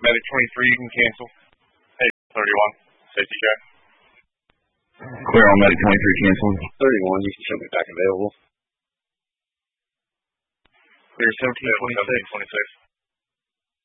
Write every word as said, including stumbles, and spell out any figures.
Medic twenty-three, you can cancel. Hey, thirty-one, safety check. Clear on Medic twenty-three, cancel. thirty-one, you can show me back available. Clear seventeen twenty-six.